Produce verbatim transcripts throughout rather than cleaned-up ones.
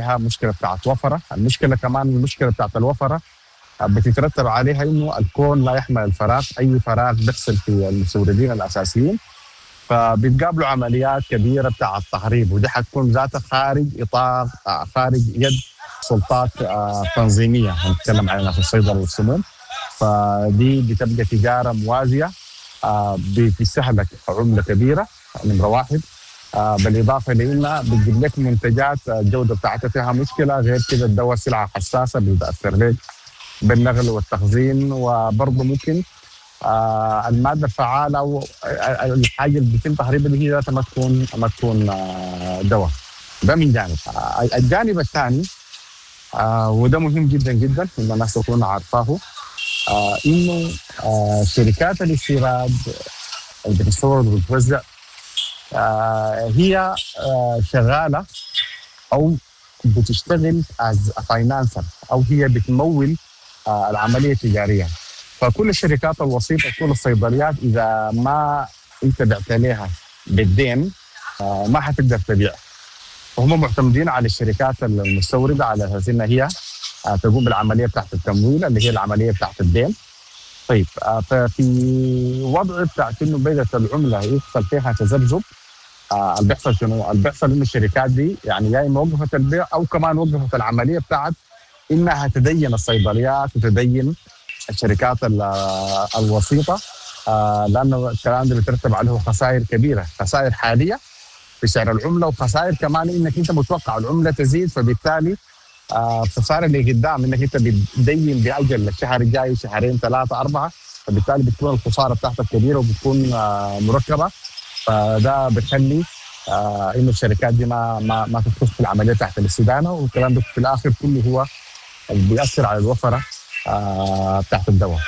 عليها مشكلة بتاعت وفرة. المشكلة كمان المشكلة بتاعت الوفرة بتترتب عليها إنه الكون لا يحمل الفراغ، أي فراغ بيحصل في المستوردين الأساسيين فبيتقابلوا عمليات كبيرة بتاعت تهريب، ودي حتكون ذاتها خارج إطار خارج يد سلطات تنظيمية هنتكلم عنها في الصيدلة والسموم. فدي بتبقى تجارة موازية بتستهلك عملة كبيرة نمرة واحد، بالإضافة لأنها بتجيب لك منتجات الجودة بتاعتها فيها مشكلة. غير كده الدواء سلعة حساسة بتأثر لك بالنقل والتخزين، وبرضه ممكن آه المادة الفعالة أو الحاجة اللي بيتم تهريبها اللي هي ذاتها ما تكون ما تكون آه دواء. ده من جانب. آه الجانب الثاني آه وده مهم جدا جدا إن الناس تكون عارفاه، آه إنه آه شركات الاستيراد اللي بتستورد وبتوزع آه هي آه شغالة أو بتشتغل as a financer أو هي بتمول آه العملية التجارية. فكل الشركات الوسيطة كل الصيدليات إذا ما أنت بعت لها بالدين آه ما حتقدر تبيع، وهم معتمدين على الشركات المستوردة على أساس إنها هي آه تقوم بالعملية بتاعت التمويل اللي هي العملية بتاعت الدين. طيب آه ففي وضع بتاعت إنه بدأت العملة يحصل فيها تذبذب، آه اللي بيحصل شنو؟ اللي بيحصل إنه الشركات دي يعني يا إما وقفت البيع أو كمان وقفت العملية بتاعت إنها تدين الصيدليات وتدين الشركات الوسيطة، آه لأنه الكلام ده بيترتب عليه خسائر كبيرة، خسائر حالية في سعر العملة وخسائر كمان إنك أنت متوقع العملة تزيد، فبالتالي آه خسائر اللي قدام إنك أنت بتدين بأجل الشهر الجاي شهرين ثلاثة أربعة، فبالتالي بتكون الخسارة بتاعتك كبيرة وبتكون آه مركبة. فده بتخلي آه إنه الشركات دي ما ما ما تدخل في العملية تحت الاستدانة، والكلام ده في الآخر كله هو اللي بيأثر على الوفرة آه بتاعت الدواء.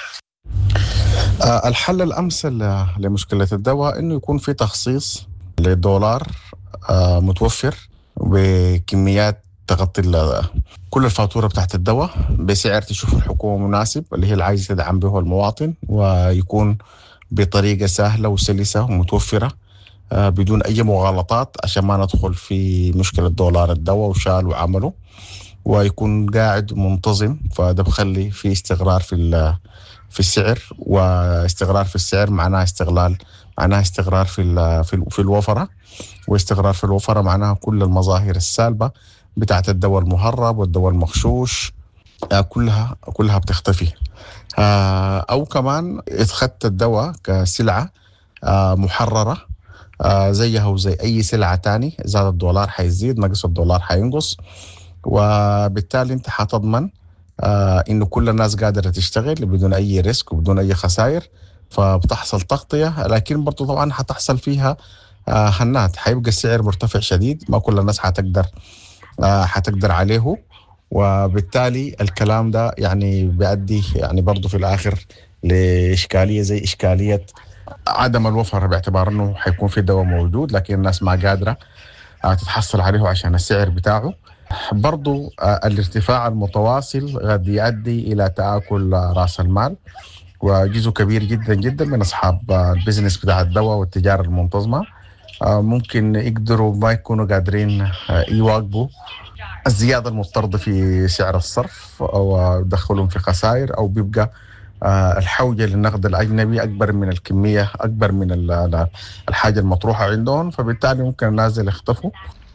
آه الحل الأمثل لمشكلة الدواء إنه يكون في تخصيص للدولار آه متوفر بكميات تغطي كل الفاتورة بتاعت الدواء بسعر تشوف الحكومة مناسب اللي هي اللي عايزة تدعم به المواطن، ويكون بطريقة سهلة وسلسة ومتوفرة آه بدون أي مغالطات عشان ما ندخل في مشكلة دولار الدواء وشال وعمله، ويكون قاعد منتظم. فده بخلي في استقرار في في السعر، واستقرار في السعر معناه استغلال معناه استقرار في في في الوفرة، واستقرار في الوفرة معناها كل المظاهر السالبة بتاعت الدواء المهرب والدواء المغشوش كلها كلها بتختفي. أو كمان اتخذت الدواء كسلعة محررة زيها وزي أي سلعة تاني، زاد الدولار حيزيد نقص الدولار حينقص، وبالتالي انت حتضمن آه انه كل الناس قادرة تشتغل بدون اي ريسك وبدون اي خسائر، فبتحصل تغطية. لكن برضو طبعا حتحصل فيها آه هنات، حيبقى السعر مرتفع شديد، ما كل الناس حتقدر آه حتقدر عليه، وبالتالي الكلام ده يعني بيؤدي يعني برضو في الاخر لاشكالية زي اشكالية عدم الوفرة، باعتبار انه حيكون في دواء موجود لكن الناس ما قادرة آه تتحصل عليه عشان السعر بتاعه. برضو الارتفاع المتواصل قد يؤدي إلى تآكل رأس المال، وجزء كبير جدا جدا من أصحاب البزنس بتاع الدواء والتجارة المنتظمة ممكن يقدروا ما يكونوا قادرين يواجبوا الزيادة المفترضة في سعر الصرف، أو يدخلهم في خسائر، أو بيبقى الحوجة للنقد الأجنبي أكبر من الكمية أكبر من الحاجة المطروحة عندهم، فبالتالي ممكن الناس يختفوا.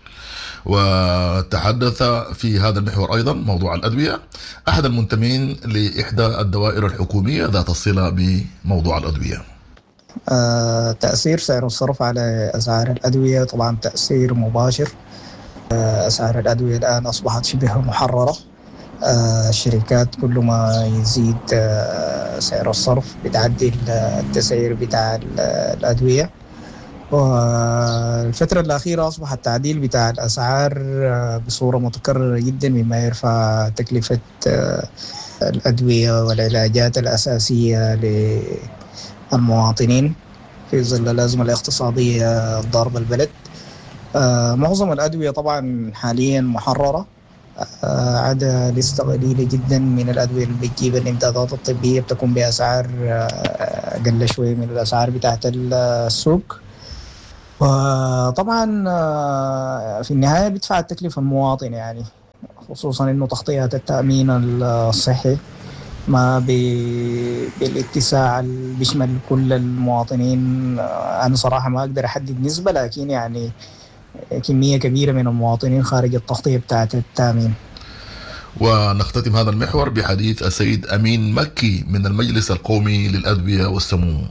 وتحدث في هذا المحور أيضا موضوع الأدوية أحد المنتمين لإحدى الدوائر الحكومية ذات الصلة بموضوع الأدوية. آه، تأثير سعر الصرف على أسعار الأدوية طبعا تأثير مباشر. آه، أسعار الأدوية الآن أصبحت شبه محررة. آه، الشركات كل ما يزيد آه، سعر الصرف بتعدي التسعير بتاع الأدوية. والفترة الأخيرة أصبح التعديل بتاع الأسعار بصورة متكررة جدا، مما يرفع تكلفة الأدوية والعلاجات الأساسية للمواطنين في ظل الأزمة الاقتصادية ضاربة البلد. معظم الأدوية طبعا حاليا محررة، عدا لسه قليلة جدا من الأدوية اللي بتجيب الإمدادات الطبية بتكون بأسعار أقل شوية من الأسعار بتاعت السوق. وطبعا في النهاية بيدفع التكلفة المواطن، يعني خصوصا إنه تغطية التأمين الصحي ما بالاتساع اللي بيشمل كل المواطنين. أنا صراحة ما أقدر أحدد نسبة، لكن يعني كمية كبيرة من المواطنين خارج التغطية بتاعة التأمين. ونختتم هذا المحور بحديث السيد أمين مكي من المجلس القومي للأدوية والسموم.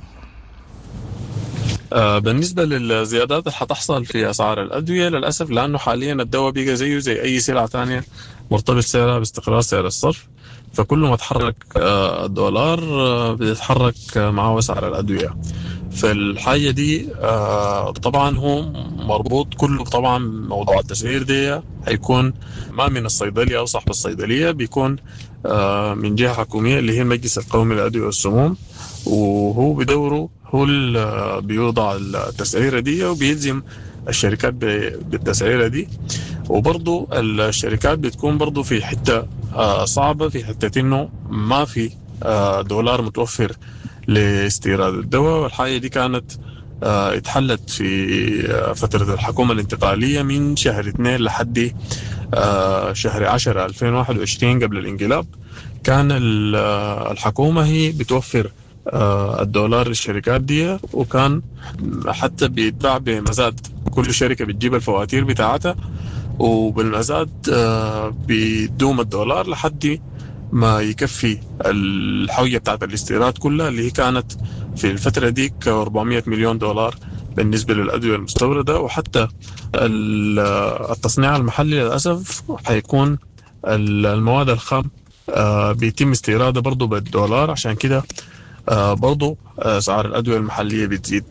بالنسبة للزيادات اللي حتحصل في أسعار الأدوية، للأسف لأنه حاليا الدواء بيجي زيه زي أي سلعة تانية مرتبط سعرها باستقرار سعر الصرف، فكل ما تحرك الدولار بيتحرك معه سعر الأدوية. فالحاجة دي طبعا هو مربوط كله طبعا موضوع التسعير دي هيكون ما من الصيدلية أو صاحب الصيدلية، بيكون من جهة حكومية اللي هي المجلس القومي للأدوية والسموم، وهو بدوره هو اللي بيوضع التسعيرة دي وبيلزم الشركات بالتسعيرة دي. وبرضو الشركات بتكون برضو في حتة صعبة، في حتة إنه ما في دولار متوفر لاستيراد الدواء، والحاجة دي كانت اتحلت في فترة الحكومة الانتقالية من شهر اثنين لحد شهر عشرة ألفين وواحد وعشرين قبل الانقلاب. كان الحكومة هي بتوفر الدولار للشركات دي، وكان حتى بيتباع بمزاد، كل شركة بتجيب الفواتير بتاعتها وبالمزاد بيدوم الدولار لحد ما يكفي الحوية بتاعت الاستيراد كلها، اللي هي كانت في الفترة ديك أربعمائة مليون دولار بالنسبة للأدوية المستوردة. وحتى التصنيع المحلي للأسف حيكون المواد الخام بيتم استيرادها برضو بالدولار، عشان كده برضو أسعار الأدوية المحلية بتزيد.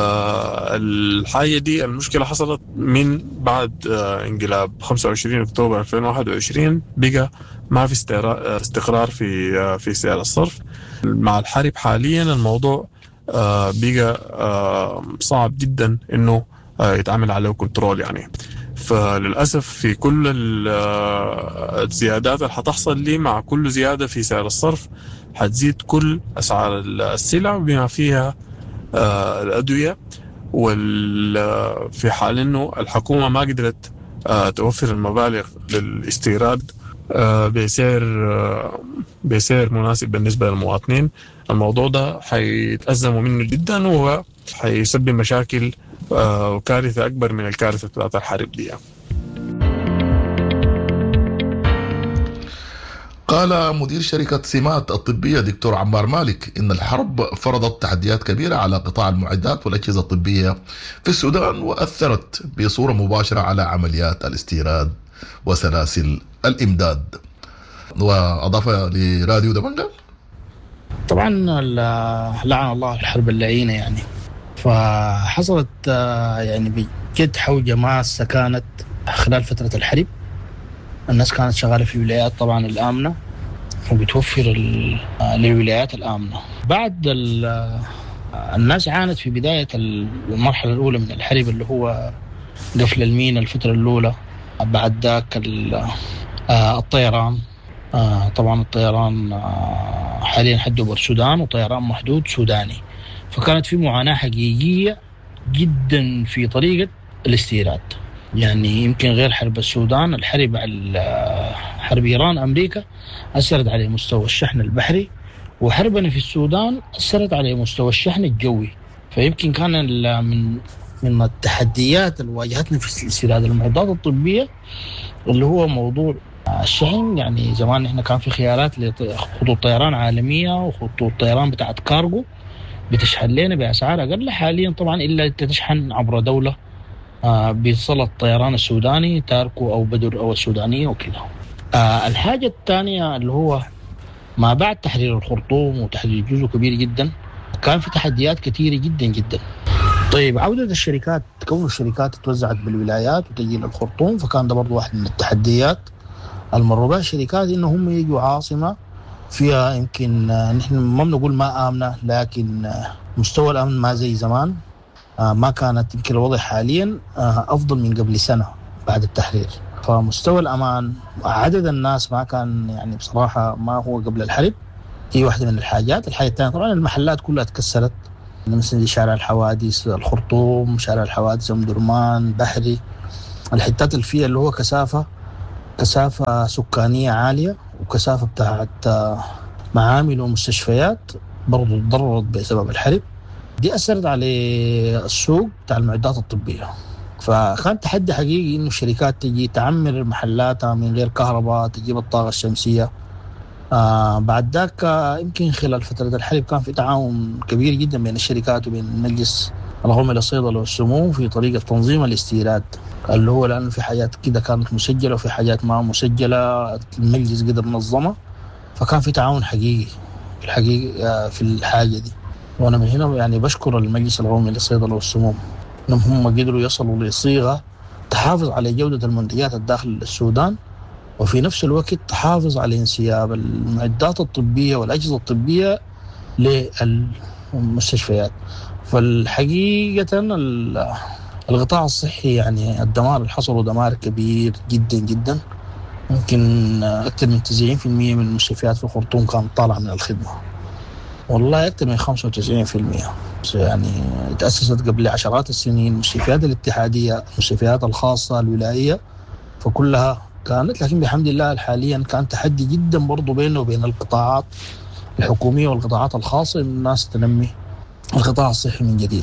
فالحاجة دي المشكلة حصلت من بعد انقلاب خمسة وعشرين أكتوبر ألفين وواحد وعشرين، بقى ما في استقرار في في سعر الصرف. مع الحرب حاليا الموضوع بقى صعب جدا إنه يتعامل عليه كنترول يعني. فللأسف في كل الزيادات اللي حتحصل لي مع كل زيادة في سعر الصرف حتزيد كل أسعار السلع بما فيها الأدوية. وفي حال إنه الحكومة ما قدرت توفر المبالغ للاستيراد بسعر بسعر مناسب بالنسبة للمواطنين، الموضوع ده حيتأزموا منه جدا وحيسبب مشاكل وكارثة أكبر من الكارثة بتاعت الحرب دي. قال مدير شركة سمات الطبية دكتور عمار مالك إن الحرب فرضت تحديات كبيرة على قطاع المعدات والأجهزة الطبية في السودان، وأثرت بصورة مباشرة على عمليات الاستيراد وسلاسل الإمداد. وأضاف لراديو دمنجة: طبعا لعن الله الحرب اللعينة يعني، فحصلت يعني بجد حوجة ماسة كانت خلال فترة الحرب. الناس كانت شغالة في الولايات طبعا الآمنة وبتوفر للولايات الآمنة. بعد الناس عانت في بداية المرحلة الأولى من الحرب اللي هو قفل المينا الفترة الأولى. بعد ذاك الطيران، طبعا الطيران حاليا حده بالسودان وطيران محدود سوداني، فكانت في معاناة حقيقية جدا في طريقة الاستيراد. يعني يمكن غير حرب السودان، الحرب على حرب إيران أمريكا أثرت على مستوى الشحن البحري، وحربنا في السودان أثرت على مستوى الشحن الجوي. فيمكن كان من من التحديات اللي واجهتنا في استيراد المعدات الطبية اللي هو موضوع الشحن. يعني زمان إحنا كان في خيارات لخطوط طيران عالمية وخطوط طيران بتاعت كارغو بتشحن لنا بأسعار أقل. حاليا طبعا إلا أنت تشحن عبر دولة آه بيصل الطيران السوداني تاركو أو بدر أو السودانية وكذا. آه الحاجة الثانية اللي هو ما بعد تحرير الخرطوم وتحرير جزء كبير جدا كان في تحديات كثيرة جدا جدا. طيب عودة الشركات، كون الشركات توزعت بالولايات وتجي للخرطوم، فكان ده برضو واحد من التحديات المرة بها الشركات إنه هم يجوا عاصمة فيها يمكن آه نحن ما بنقول ما آمنة، لكن آه مستوى الأمن ما زي زمان. آه ما كانت يمكن الوضع حاليا آه أفضل من قبل سنة بعد التحرير. فمستوى الأمان، عدد الناس ما كان يعني بصراحة ما هو قبل الحرب. هي واحدة من الحاجات. الحاجة الثانية طبعا المحلات كلها تكسرت، مثل شارع الحوادث الخرطوم، شارع الحوادث أم درمان، بحري، الحتات اللي فيها اللي هو كثافة كثافة سكانية عالية وكثافة بتاعت معامل ومستشفيات برضو تضررت بسبب الحرب. دي أثرت على السوق بتاع المعدات الطبية، فكان تحدي حقيقي إنه الشركات تجي تعمر محلاتها من غير كهرباء، تجيب الطاقة الشمسية. آه بعد ذاك يمكن خلال فترة الحرب كان في تعاون كبير جدا بين الشركات وبين المجلس القومي للصيدلة والسموم في طريقة تنظيم الاستيراد، اللي هو لأنه في حاجات كده كانت مسجلة وفي حاجات ما مسجلة المجلس قدر منظمة، فكان في تعاون حقيقي في الحقيقة في الحاجة دي. وأنا من هنا يعني بشكر المجلس القومي للصيدلة والسموم إنهم هم قدروا يصلوا لصيغة تحافظ على جودة المنتجات الداخل السودان، وفي نفس الوقت تحافظ على انسياب المعدات الطبية والأجهزة الطبية للمستشفيات. فالحقيقة القطاع الصحي يعني الدمار اللي حصله دمار كبير جدا جدا. ممكن أكثر من تسعين بالمئة من المستشفيات في الخرطوم كانت طالعة من الخدمة، والله أكثر من خمسة وتسعين بالمئة. يعني تأسست قبل عشرات السنين المستشفيات الاتحادية، المستشفيات الخاصة الولائية، فكلها كانت، لكن بحمد الله حاليا كان تحدي جدا برضو بينه وبين القطاعات الحكومية والقطاعات الخاصة إن الناس تنمي القطاع الصحي من جديد.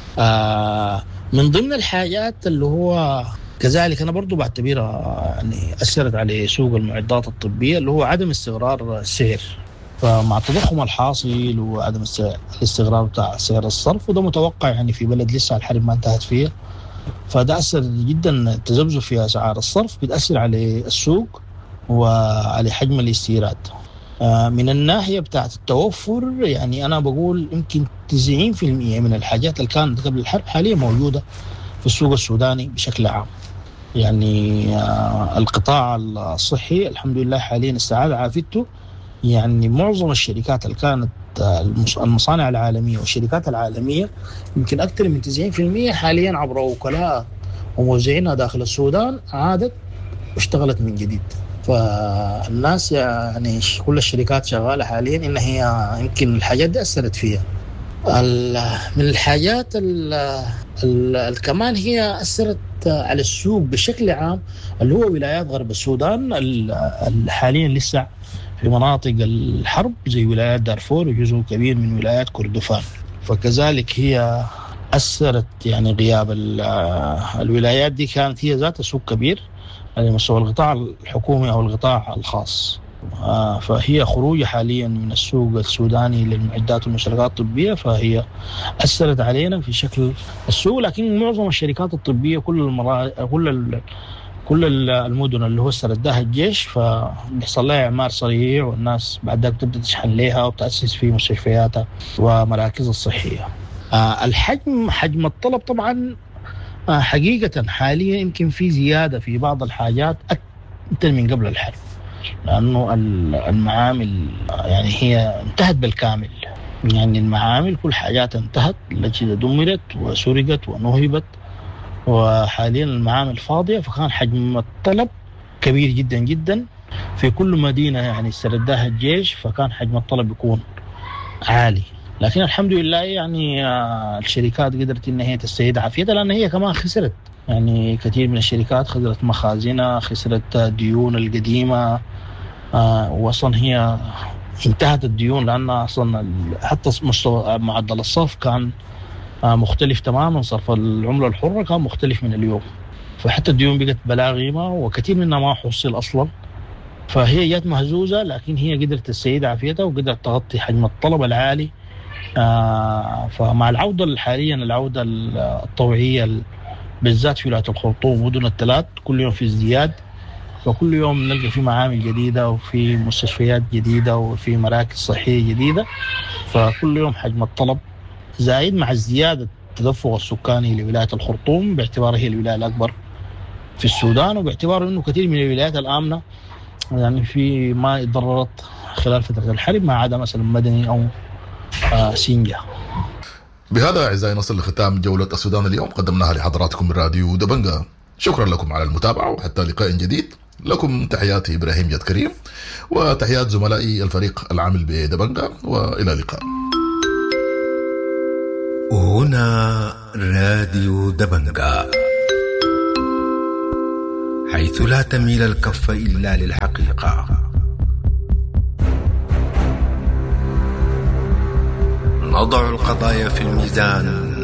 آه من ضمن الحاجات اللي هو كذلك أنا برضو بعتبرها يعني أثرت على سوق المعدات الطبية اللي هو عدم استقرار السعر. فمع التضخم الحاصل وعدم الاستقرار بتاع سعر الصرف، وده متوقع يعني في بلد لسه الحرب ما انتهت فيها، فده أثر جدا. التذبذب في أسعار الصرف بتأثر على السوق وعلى حجم الاستيراد. من الناحية بتاعت التوفر يعني أنا بقول يمكن تسعين بالمئة من الحاجات اللي كانت قبل الحرب حاليا موجودة في السوق السوداني بشكل عام. يعني القطاع الصحي الحمد لله حاليا استعاد عافيته. يعني معظم الشركات اللي كانت المصانع العالمية والشركات العالمية يمكن أكثر من تسعين بالمئة حاليا عبر وكلاء وموزعينها داخل السودان عادت واشتغلت من جديد. فالناس يعني كل الشركات شغالة حاليا إن هي يمكن الحاجات دي أثرت فيها. من الحاجات ال كمان هي أثرت على السوق بشكل عام اللي هو ولايات غرب السودان حاليا لسه في مناطق الحرب زي ولايات دارفور وجزء كبير من ولايات كردفان، فكذلك هي أثرت. يعني غياب الولايات دي كانت هي ذات سوق كبير على مستوى القطاع الحكومي أو القطاع الخاص، فهي خروج حاليا من السوق السوداني للمعدات والمشتركات الطبية، فهي أثرت علينا في شكل السوق. لكن معظم الشركات الطبية كل المرا... كل ال... كل المدن اللي هو استردها الجيش فبيحصل لها إعمار سريع، والناس بعد ذلك تبدأ تشحن لها وتأسس في مستشفياتها ومراكز الصحية. آه الحجم حجم الطلب طبعا آه حقيقة حاليا يمكن في زيادة في بعض الحاجات أكثر من قبل الحرب، لأنه المعامل يعني هي انتهت بالكامل. يعني المعامل كل حاجات انتهت، الأجهزة دمرت وسرقت ونهبت، وحاليا المعامل فاضية، فكان حجم الطلب كبير جدا جدا في كل مدينة يعني استردها الجيش، فكان حجم الطلب يكون عالي. لكن الحمد لله يعني الشركات قدرت إن هي تستعيد عافيتها، لأن هي كمان خسرت. يعني كثير من الشركات خسرت مخازنها، خسرت ديون القديمة، وأصلا هي انتهت الديون لأن أصلا حتى مستوى معدل الصرف كان مختلف تماما. صرف العملة الحرة كان مختلف من اليوم، فحتى الديون بقت بلا قيمة وكثير منها ما حصل أصلا. فهي جات مهزوزة، لكن هي قدرت تستعيد عافيتها وقدرت تغطي حجم الطلب العالي. فمع العودة حاليا العودة الطوعية بالذات في ولاية الخرطوم ومدن الثلاث كل يوم في ازدياد، فكل يوم نلقى في معامل جديدة وفي مستشفيات جديدة وفي مراكز صحية جديدة، فكل يوم حجم الطلب زايد مع ازدياد التدفق السكاني لولاية الخرطوم باعتبارها هي الولاية الأكبر في السودان، وباعتبار أنه كثير من الولايات الآمنة يعني في ما اتضررت خلال فترة الحرب ما عدا مثلا مدني أو آه سينجا. بهذا أعزائي نصل لختام جولة السودان اليوم قدمناها لحضراتكم من راديو دبنجة. شكرا لكم على المتابعة، وحتى لقاء جديد. لكم تحياتي إبراهيم جد كريم وتحيات زملائي الفريق العامل بدبنجة، وإلى اللقاء. هنا راديو دبنجة حيث لا تميل الكف إلا للحقيقة. نضع القضايا في الميزان،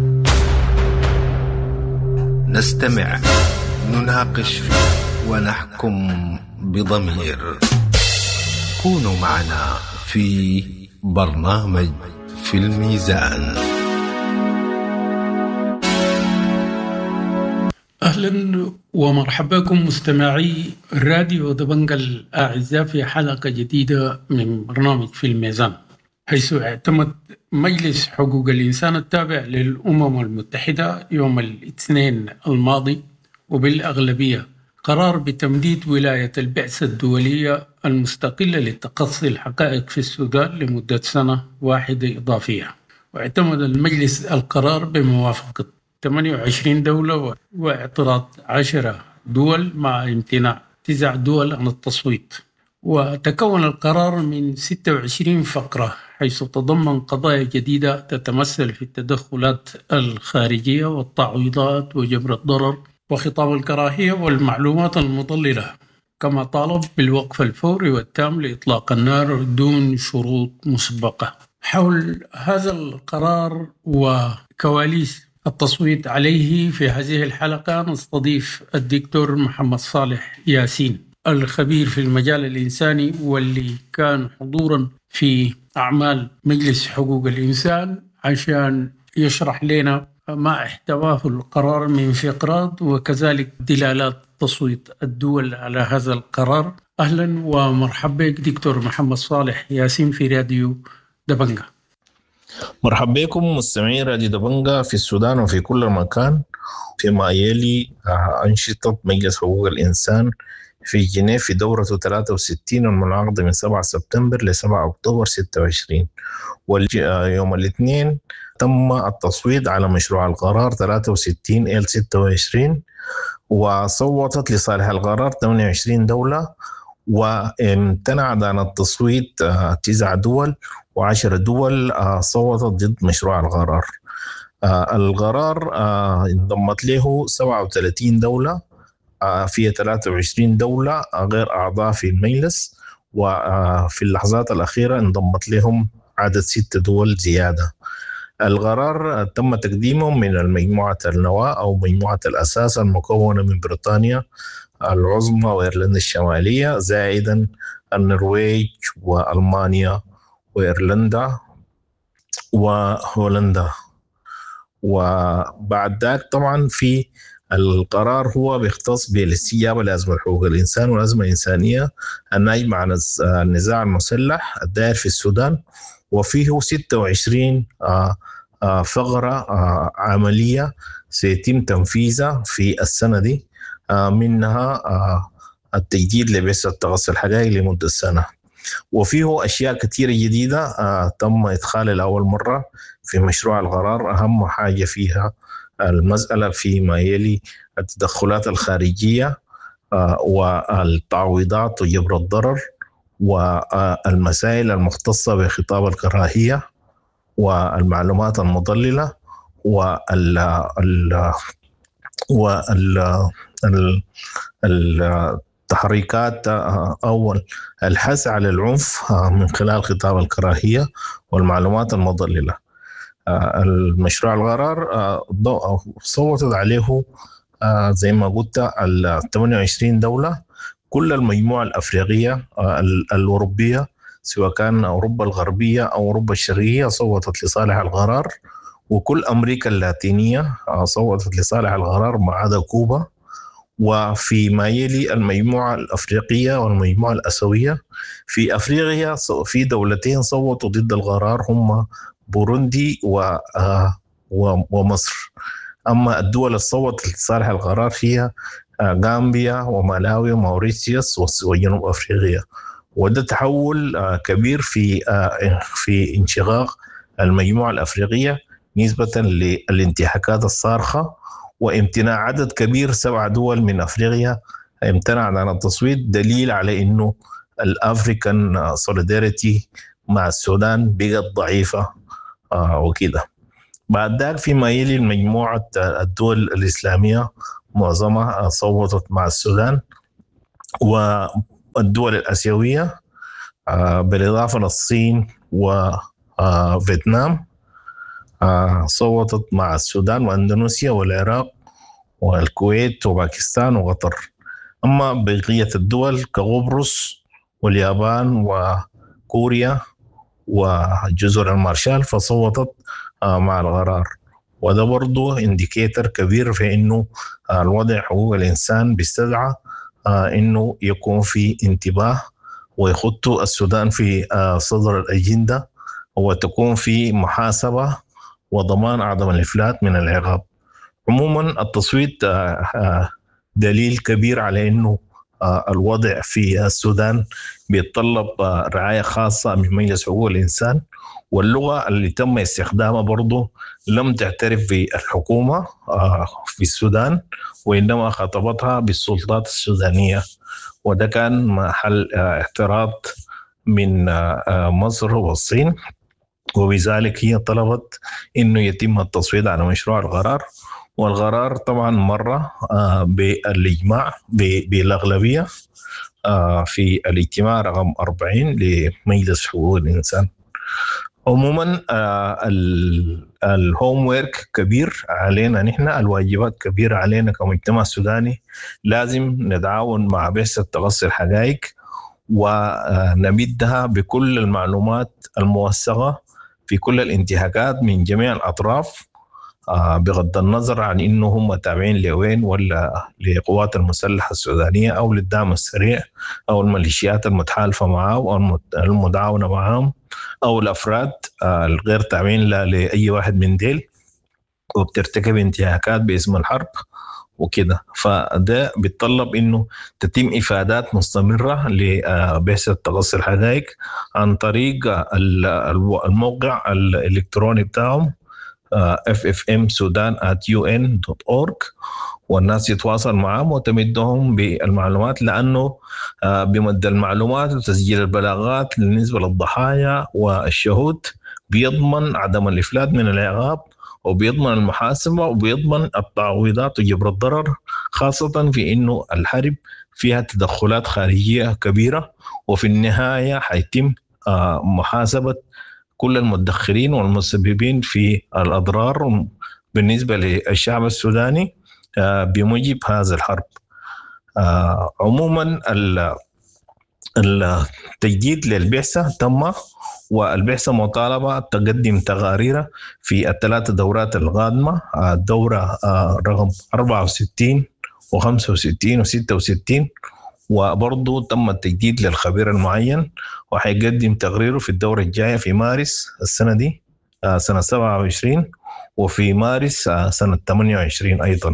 نستمع، نناقش ونحكم بضمير. كونوا معنا في برنامج في الميزان. أهلا ومرحبا بكم مستمعي راديو دبنجة الأعزاء في حلقة جديدة من برنامج في الميزان، حيث اعتمد مجلس حقوق الإنسان التابع للأمم المتحدة يوم الاثنين الماضي وبالأغلبية قرار بتمديد ولاية البعثة الدولية المستقلة لتقصي الحقائق في السودان لمدة سنة واحدة إضافية. واعتمد المجلس القرار بموافقة ثمانية وعشرين دولة واعتراض عشرة دول مع امتناع تسع دول عن التصويت. وتكون القرار من ستة وعشرين فقرة، حيث تضمن قضايا جديدة تتمثل في التدخلات الخارجية والتعويضات وجبر الضرر وخطاب الكراهية والمعلومات المضللة، كما طالب بالوقف الفوري والتام لإطلاق النار دون شروط مسبقة. حول هذا القرار وكواليس التصويت عليه في هذه الحلقة نستضيف الدكتور محمد صالح ياسين، الخبير في المجال الإنساني واللي كان حضورا في أعمال مجلس حقوق الإنسان، عشان يشرح لنا ما احتواه القرار من فقرات وكذلك دلالات تصويت الدول على هذا القرار. أهلا ومرحبا بك دكتور محمد صالح ياسين في راديو دبنجة. مرحبا بكم مستمعين راديو دبنجة في السودان وفي كل مكان. فيما يلي أنشطة مجلس حقوق الإنسان في جنيف في دورته ثلاثة وستين المنعقدة من سبعة سبتمبر ل سبعة أكتوبر ستة وعشرين، ويوم الاثنين تم التصويت على مشروع القرار ثلاثة وستين إل ستة وعشرين، وصوتت لصالح القرار ثمانية وعشرين دولة، وامتنعت عن التصويت تسع دول، وعشر دول صوتت ضد مشروع القرار. القرار انضمت له سبعة وثلاثين دولة، فيها ثلاثة وعشرين دولة غير أعضاء في المجلس، وفي اللحظات الأخيرة انضمت لهم عدد ست دول زيادة. القرار تم تقديمه من المجموعة النواة أو مجموعة الأساس المكونة من بريطانيا العظمى وإيرلندا الشمالية، زائدا النرويج وألمانيا وإيرلندا وهولندا. وبعد ذلك طبعا في القرار هو بيختص بالاستجابة لأزمة حقوق الإنسان والأزمة الإنسانية الناجمة عن النزاع المسلح الدائر في السودان، وفيه ستة وعشرين فقرة عملية سيتم تنفيذها في السنة دي، منها التجديد لبعثة تقصي الحقائق لمدة سنة. وفيه أشياء كثيرة جديدة تم إدخالها لأول مرة في مشروع القرار. أهم حاجة فيها المسألة فيما يلي التدخلات الخارجية والتعويضات وجبر الضرر، والمسائل المختصة بخطاب الكراهية والمعلومات المضللة والتحريكات أو الحث على العنف من خلال خطاب الكراهية والمعلومات المضللة. المشروع القرار صوتت عليه زي ما قلت ال ثمانية وعشرين دولة، كل المجموعة الأفريقية الأوروبية سواء كان أوروبا الغربية أو أوروبا الشرقية صوتت لصالح القرار، وكل أمريكا اللاتينية صوتت لصالح القرار ما عدا كوبا. وفيما يلي المجموعة الأفريقية والمجموعة الأسيوية، في أفريقيا في دولتين صوتوا ضد القرار هم بوروندي ومصر. أما الدول اللي صوتت لصالح القرار هي غامبيا ومالاوي وموريتيوس وجنوب أفريقيا. وده تحول كبير في في انشقاق المجموعة الأفريقية نسبة للانتهاكات الصارخة، وامتناع عدد كبير سبع دول من أفريقيا امتنعت عن التصويت، دليل على إنه الأفريكان سوليداريتي مع السودان بقت ضعيفة وكده. بعد ذلك فيما يلي المجموعة الدول الإسلامية معظمها صوتت مع السودان والدول الآسيوية بالإضافة للصين وفيتنام صوتت مع السودان وأندونيسيا والعراق والكويت وباكستان وقطر. أما بقية الدول كقبرص واليابان وكوريا وجزر المارشال فصوتت مع القرار. وده برضو انديكيتر كبير في انه الوضع حقوق الانسان بيستدعى انه يكون في انتباه ويخطوا السودان في صدر الاجنده وتكون في محاسبه وضمان عدم الافلات من العقاب. عموما التصويت دليل كبير على انه الوضع في السودان بيتطلب رعايه خاصه من مجلس حقوق الانسان، واللغه اللي تم استخدامها برضه لم تعترف بالحكومه في السودان وانما خاطبتها بالسلطات السودانيه، وده كان محل اعتراض من مصر والصين، وبذلك هي طلبت انه يتم التصويت على مشروع القرار. والقرار طبعا مره بالاجماع بالاغلبيه في الاجتماع رقم أربعين لمجلس حقوق الانسان. عموما الهوم ورك كبير علينا نحن، الواجبات كبيرة علينا كمجتمع سوداني. لازم نتعاون مع بعثة تقصي الحقائق ونمدها بكل المعلومات الموثقة في كل الانتهاكات من جميع الأطراف، بغض النظر عن إنه هم تابعين لوين ولا لقوات المسلحة السودانية أو للدعم السريع أو الميليشيات المتحالفة معه أو المتعاونة معهم أو الأفراد الغير تابعين لأي واحد من ديل وبترتكب انتهاكات باسم الحرب وكده. فده بيتطلب إنه تتم إفادات مستمرة لبعثة تقصي الحقائق عن طريق الموقع الإلكتروني بتاعهم اف اف ام سودان آت يو إن دوت أورج، والناس يتواصل معهم وتمدهم بالمعلومات، لأنه بمد المعلومات وتسجيل البلاغات بالنسبة للضحايا والشهود بيضمن عدم الإفلات من العقاب وبيضمن المحاسبة وبيضمن التعويضات وجبر الضرر، خاصة في إنه الحرب فيها تدخلات خارجية كبيرة، وفي النهاية حيتم محاسبة كل المدخرين والمسببين في الأضرار بالنسبة للشعب السوداني بموجب هذا الحرب. عموما التجديد للبعثة تم، والبعثة مطالبة تقدم تقارير في الثلاث دورات القادمة، الدورة رقم أربعة وستين وخمسة وستين وستة وستين، وبرضو تم التجديد للخبير المعين وحيقدم تقريره في الدورة الجاية في مارس السنة دي سنة سبعة وعشرين وفي مارس سنة ثمانية وعشرين أيضا.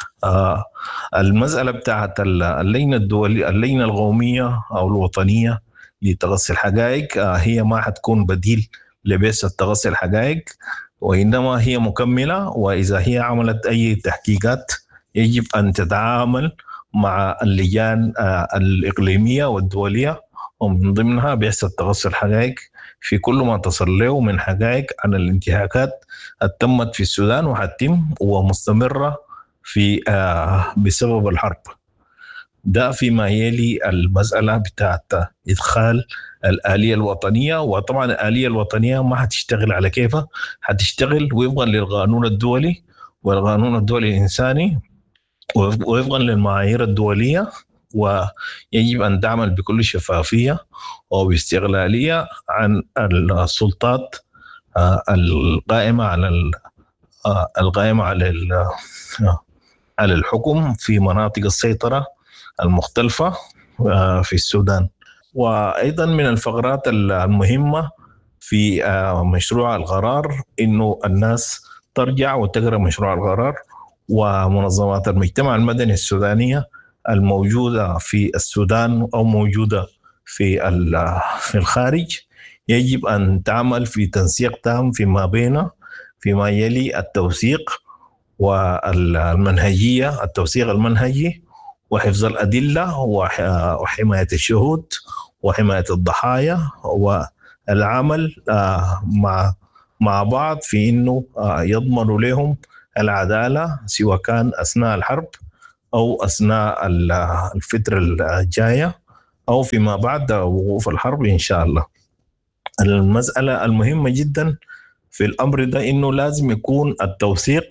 المسألة بتاعت اللجنة الدولية اللجنة القومية أو الوطنية لتقصي الحقائق هي ما حتكون بديل لبعثة تقصي الحقائق، وإنما هي مكملة، وإذا هي عملت أي تحقيقات يجب أن تتعامل مع اللجان الإقليمية والدولية، ومن ضمنها بعثة تقصي الحقائق في كل ما تصل له من حقائق عن الانتهاكات التمت في السودان وحتم ومستمرة في بسبب الحرب. ده فيما يلي المسألة بتاعت إدخال الآلية الوطنية. وطبعا الآلية الوطنية ما حتشتغل على كيفها، حتشتغل وفقا للقانون الدولي والقانون الدولي الإنساني ووفقا للمعايير الدولية، ويجب أن تعمل بكل شفافية وباستقلالية عن السلطات القائمة على القائمة على على الحكم في مناطق السيطرة المختلفة في السودان. وأيضا من الفقرات المهمة في مشروع القرار إنه الناس ترجع وتقرأ مشروع القرار، ومنظمات المجتمع المدني السودانية الموجودة في السودان أو موجودة في في الخارج يجب أن تعمل في تنسيق تام فيما بين فيما يلي التوثيق والمنهجية، التوثيق المنهجي وحفظ الأدلة وحماية الشهود وحماية الضحايا، والعمل مع مع بعض في إنه يضمنوا لهم العدالة سواء كان أثناء الحرب أو أثناء الفترة الجاية أو فيما بعد وقوف الحرب إن شاء الله. المسألة المهمة جدا في الأمر ده إنه لازم يكون التوثيق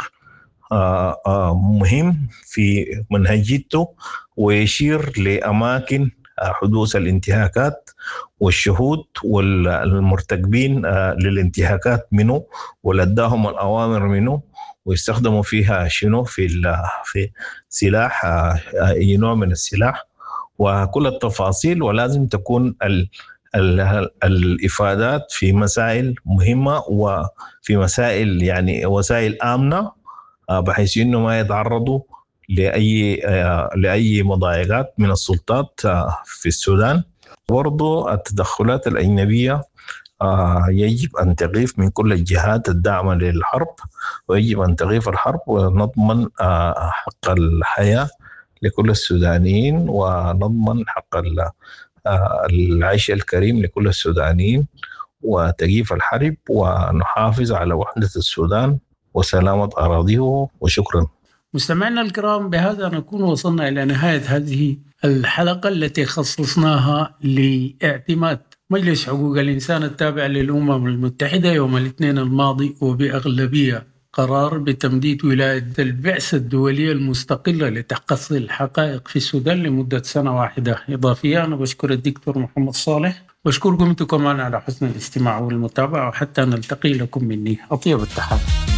مهم في منهجيته، ويشير لأماكن حدوث الانتهاكات والشهود والمرتكبين للانتهاكات منه، ولداهم الأوامر منه، ويستخدموا فيها شنو في في سلاح، أي نوع من السلاح، وكل التفاصيل. ولازم تكون ال ال الإفادات في مسائل مهمة وفي مسائل يعني وسائل آمنة، بحيث إنه ما يتعرضوا لأي لأي مضايقات من السلطات في السودان. برضو التدخلات الأجنبية يجب أن تغيف من كل الجهات الداعمة للحرب، ويجب أن تغيف الحرب ونضمن حق الحياة لكل السودانيين، ونضمن حق العيش الكريم لكل السودانيين، وتغيف الحرب، ونحافظ على وحدة السودان وسلامة أراضيه. وشكرا. مستمعينا الكرام، بهذا نكون وصلنا إلى نهاية هذه الحلقة التي خصصناها لاعتماد مجلس حقوق الإنسان التابع للأمم المتحدة يوم الاثنين الماضي وبأغلبية قرار بتمديد ولاية البعثة الدولية المستقلة لتحقيق الحقائق في السودان لمدة سنة واحدة إضافية. أنا بشكر الدكتور محمد صالح، بشكركم أنتم كمان على حسن الاستماع والمتابعة، وحتى نلتقي لكم مني أطيب التحيات.